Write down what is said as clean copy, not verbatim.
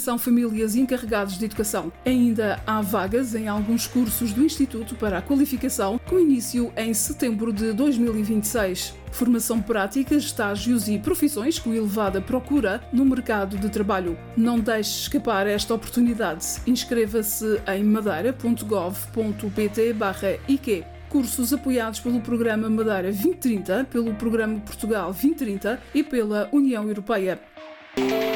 Educação, Famílias e Encarregados de Educação. Ainda há vagas em alguns cursos do Instituto para a Qualificação, com início em setembro de 2026. Formação prática, estágios e profissões com elevada procura no mercado de trabalho. Não deixe escapar esta oportunidade. Inscreva-se em madeira.gov.pt/IQ. Cursos apoiados pelo Programa Madeira 2030, pelo Programa Portugal 2030 e pela União Europeia.